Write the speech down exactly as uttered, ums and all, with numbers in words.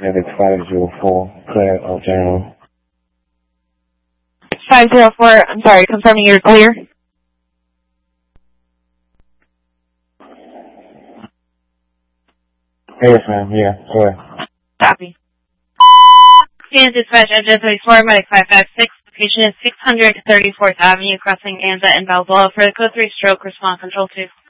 Medic five zero four, clear of general. five zero four, I'm sorry, confirming you're clear. Yes, ma'am, yeah, clear. Copy. Scan dispatch engine thirty-four, medic five five six. Location is six hundred thirty-fourth Avenue, crossing Anza and Balboa for the code three stroke response control two.